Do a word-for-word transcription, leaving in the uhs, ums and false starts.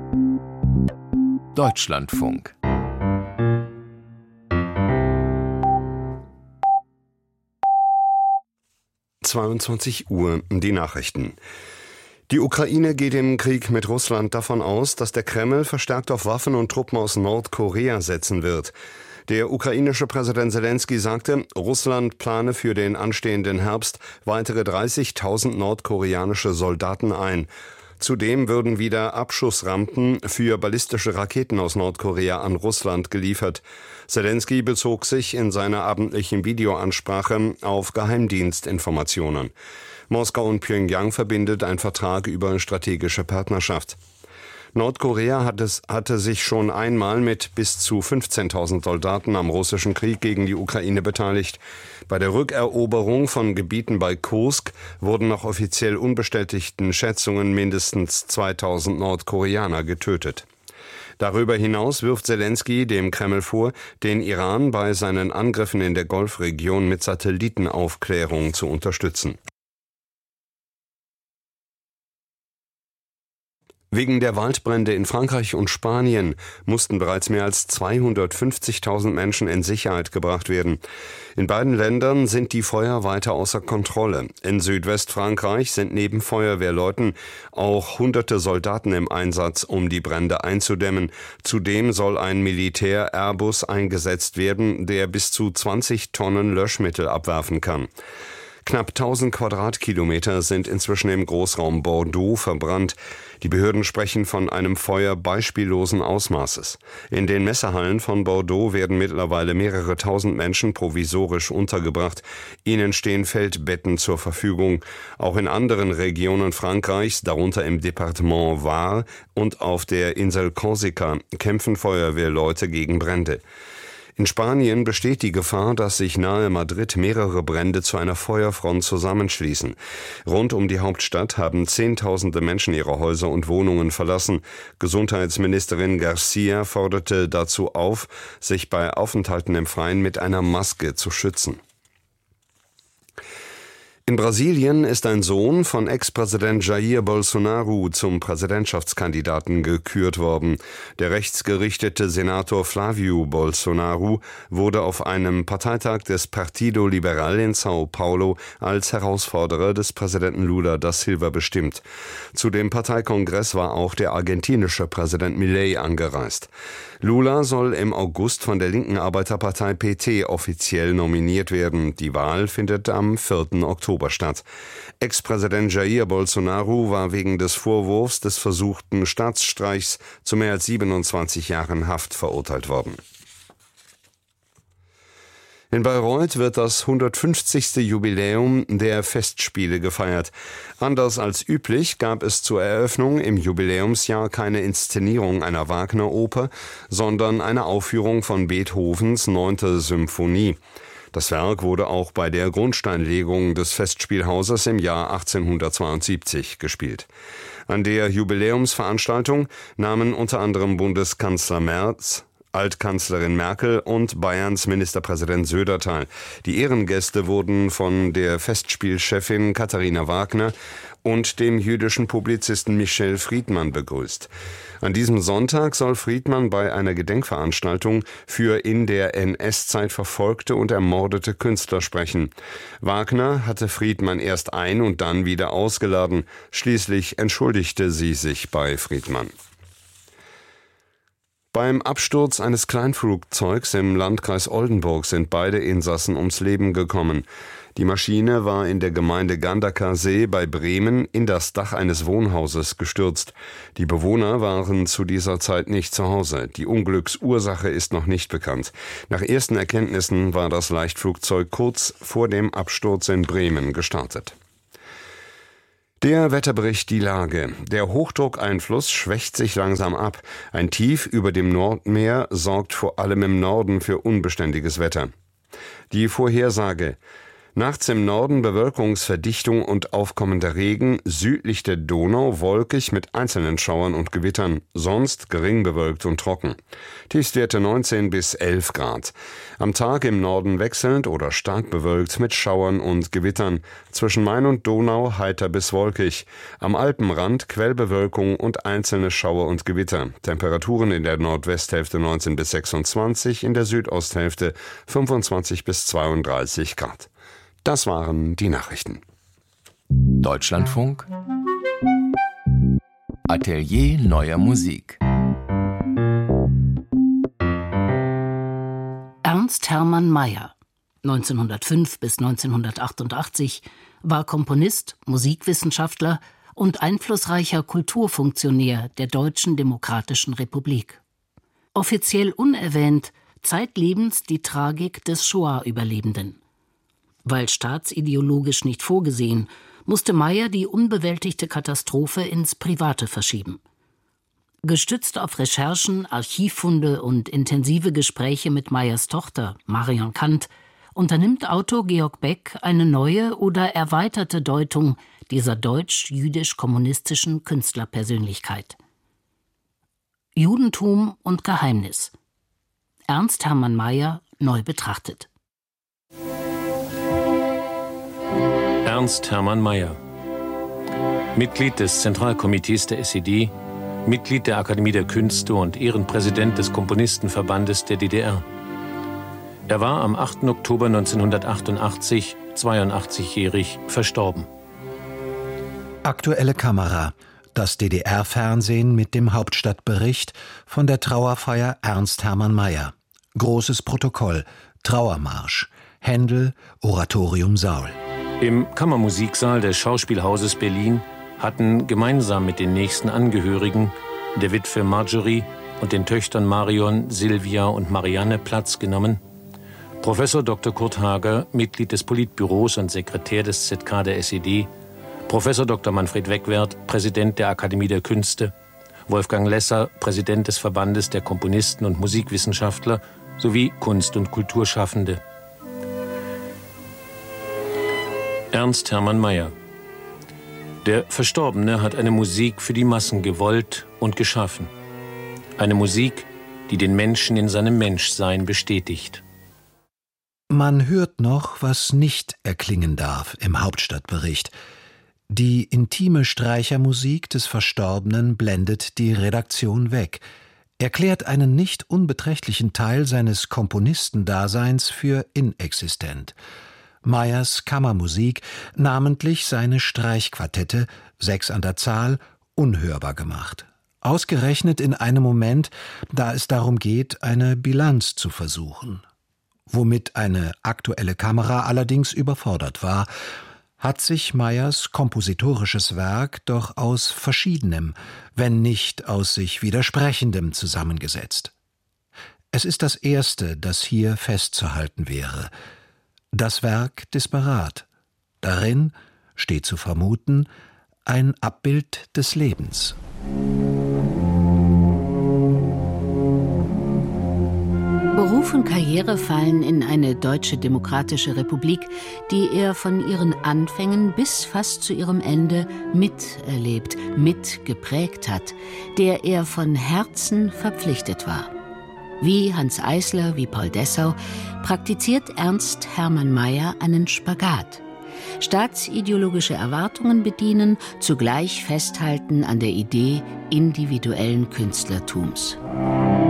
Deutschlandfunk. zweiundzwanzig Uhr, die Nachrichten. Die Ukraine geht im Krieg mit Russland davon aus, dass der Kreml verstärkt auf Waffen und Truppen aus Nordkorea setzen wird. Der ukrainische Präsident Selenskyj sagte, Russland plane für den anstehenden Herbst weitere dreißigtausend nordkoreanische Soldaten ein. Zudem würden wieder Abschussrampen für ballistische Raketen aus Nordkorea an Russland geliefert. Selenskyj bezog sich in seiner abendlichen Videoansprache auf Geheimdienstinformationen. Moskau und Pjöngjang verbindet ein Vertrag über strategische Partnerschaft. Nordkorea hat es, hatte sich schon einmal mit bis zu fünfzehntausend Soldaten am russischen Krieg gegen die Ukraine beteiligt. Bei der Rückeroberung von Gebieten bei Kursk wurden nach offiziell unbestätigten Schätzungen mindestens zweitausend Nordkoreaner getötet. Darüber hinaus wirft Selenskyj dem Kreml vor, den Iran bei seinen Angriffen in der Golfregion mit Satellitenaufklärung zu unterstützen. Wegen der Waldbrände in Frankreich und Spanien mussten bereits mehr als zweihundertfünfzigtausend Menschen in Sicherheit gebracht werden. In beiden Ländern sind die Feuer weiter außer Kontrolle. In Südwestfrankreich sind neben Feuerwehrleuten auch hunderte Soldaten im Einsatz, um die Brände einzudämmen. Zudem soll ein Militär-Airbus eingesetzt werden, der bis zu zwanzig Tonnen Löschmittel abwerfen kann. Knapp tausend Quadratkilometer sind inzwischen im Großraum Bordeaux verbrannt. Die Behörden sprechen von einem Feuer beispiellosen Ausmaßes. In den Messehallen von Bordeaux werden mittlerweile mehrere tausend Menschen provisorisch untergebracht. Ihnen stehen Feldbetten zur Verfügung. Auch in anderen Regionen Frankreichs, darunter im Departement Var und auf der Insel Korsika, kämpfen Feuerwehrleute gegen Brände. In Spanien besteht die Gefahr, dass sich nahe Madrid mehrere Brände zu einer Feuerfront zusammenschließen. Rund um die Hauptstadt haben Zehntausende Menschen ihre Häuser und Wohnungen verlassen. Gesundheitsministerin Garcia forderte dazu auf, sich bei Aufenthalten im Freien mit einer Maske zu schützen. In Brasilien ist ein Sohn von Ex-Präsident Jair Bolsonaro zum Präsidentschaftskandidaten gekürt worden. Der rechtsgerichtete Senator Flávio Bolsonaro wurde auf einem Parteitag des Partido Liberal in São Paulo als Herausforderer des Präsidenten Lula da Silva bestimmt. Zu dem Parteikongress war auch der argentinische Präsident Milei angereist. Lula soll im August von der linken Arbeiterpartei P T offiziell nominiert werden. Die Wahl findet am vierten Oktober statt. Ex-Präsident Jair Bolsonaro war wegen des Vorwurfs des versuchten Staatsstreichs zu mehr als siebenundzwanzig Jahren Haft verurteilt worden. In Bayreuth wird das hundertfünfzigste Jubiläum der Festspiele gefeiert. Anders als üblich gab es zur Eröffnung im Jubiläumsjahr keine Inszenierung einer Wagner-Oper, sondern eine Aufführung von Beethovens Neunte Symphonie. Das Werk wurde auch bei der Grundsteinlegung des Festspielhauses im Jahr achtzehnhundertzweiundsiebzig gespielt. An der Jubiläumsveranstaltung nahmen unter anderem Bundeskanzler Merz, Altkanzlerin Merkel und Bayerns Ministerpräsident Söder teil. Die Ehrengäste wurden von der Festspielchefin Katharina Wagner und dem jüdischen Publizisten Michel Friedmann begrüßt. An diesem Sonntag soll Friedmann bei einer Gedenkveranstaltung für in der N S-Zeit verfolgte und ermordete Künstler sprechen. Wagner hatte Friedmann erst ein- und dann wieder ausgeladen. Schließlich entschuldigte sie sich bei Friedmann. Beim Absturz eines Kleinflugzeugs im Landkreis Oldenburg sind beide Insassen ums Leben gekommen. Die Maschine war in der Gemeinde Gandaker-See bei Bremen in das Dach eines Wohnhauses gestürzt. Die Bewohner waren zu dieser Zeit nicht zu Hause. Die Unglücksursache ist noch nicht bekannt. Nach ersten Erkenntnissen war das Leichtflugzeug kurz vor dem Absturz in Bremen gestartet. Der Wetterbericht die Lage. Der Hochdruckeinfluss schwächt sich langsam ab. Ein Tief über dem Nordmeer sorgt vor allem im Norden für unbeständiges Wetter. Die Vorhersage. Nachts im Norden Bewölkungsverdichtung und aufkommender Regen, südlich der Donau wolkig mit einzelnen Schauern und Gewittern, sonst gering bewölkt und trocken. Tiefstwerte neunzehn bis elf Grad. Am Tag im Norden wechselnd oder stark bewölkt mit Schauern und Gewittern, zwischen Main und Donau heiter bis wolkig. Am Alpenrand Quellbewölkung und einzelne Schauer und Gewitter. Temperaturen in der Nordwesthälfte neunzehn bis sechsundzwanzig, in der Südosthälfte fünfundzwanzig bis zweiunddreißig Grad. Das waren die Nachrichten. Deutschlandfunk Atelier neuer Musik. Ernst Hermann Meyer, neunzehnhundertfünf bis neunzehnhundertachtundachtzig, war Komponist, Musikwissenschaftler und einflussreicher Kulturfunktionär der Deutschen Demokratischen Republik. Offiziell unerwähnt, zeitlebens die Tragik des Shoah-Überlebenden. Weil staatsideologisch nicht vorgesehen, musste Meyer die unbewältigte Katastrophe ins Private verschieben. Gestützt auf Recherchen, Archivfunde und intensive Gespräche mit Meyers Tochter Marion Kant unternimmt Autor Georg Beck eine neue oder erweiterte Deutung dieser deutsch-jüdisch-kommunistischen Künstlerpersönlichkeit. Judentum und Geheimnis. Ernst Hermann Meyer neu betrachtet. Ernst Hermann Meyer, Mitglied des Zentralkomitees der S E D, Mitglied der Akademie der Künste und Ehrenpräsident des Komponistenverbandes der D D R. Er war am achten Oktober neunzehnhundertachtundachtzig, zweiundachtzigjährig, verstorben. Aktuelle Kamera. Das D D R-Fernsehen mit dem Hauptstadtbericht von der Trauerfeier Ernst Hermann Meyer. Großes Protokoll. Trauermarsch. Händel, Oratorium Saul. Im Kammermusiksaal des Schauspielhauses Berlin hatten gemeinsam mit den nächsten Angehörigen, der Witwe Marjorie und den Töchtern Marion, Silvia und Marianne Platz genommen. Professor Doktor Kurt Hager, Mitglied des Politbüros und Sekretär des Z K der S E D, Professor Doktor Manfred Wegwerth, Präsident der Akademie der Künste, Wolfgang Lesser, Präsident des Verbandes der Komponisten und Musikwissenschaftler sowie Kunst- und Kulturschaffende. Ernst Hermann Meyer. Der Verstorbene hat eine Musik für die Massen gewollt und geschaffen. Eine Musik, die den Menschen in seinem Menschsein bestätigt. Man hört noch, was nicht erklingen darf im Hauptstadtbericht. Die intime Streichermusik des Verstorbenen blendet die Redaktion weg, erklärt einen nicht unbeträchtlichen Teil seines Komponistendaseins für inexistent. Meyers Kammermusik, namentlich seine Streichquartette, sechs an der Zahl, unhörbar gemacht. Ausgerechnet in einem Moment, da es darum geht, eine Bilanz zu versuchen. Womit eine aktuelle Kamera allerdings überfordert war, hat sich Meyers kompositorisches Werk doch aus Verschiedenem, wenn nicht aus sich Widersprechendem zusammengesetzt. Es ist das erste, das hier festzuhalten wäre. Das Werk disparat. Darin steht zu vermuten ein Abbild des Lebens. Beruf und Karriere fallen in eine deutsche demokratische Republik, die er von ihren Anfängen bis fast zu ihrem Ende miterlebt, mitgeprägt hat, der er von Herzen verpflichtet war. Wie Hans Eisler, wie Paul Dessau praktiziert Ernst Hermann Meyer einen Spagat. Staatsideologische Erwartungen bedienen, zugleich festhalten an der Idee individuellen Künstlertums.